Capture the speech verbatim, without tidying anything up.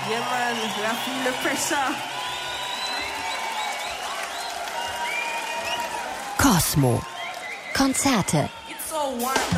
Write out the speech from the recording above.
Yeah, man, la feel the pressure. Cosmo. Konzerte. It's so warm.